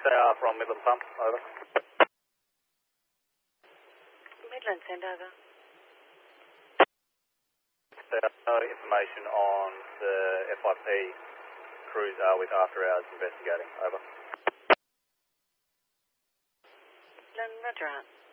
They are from Midland Pump, over. Midland, send over. There's no information on the FIP crews are with after hours investigating, over. Midland, roger out.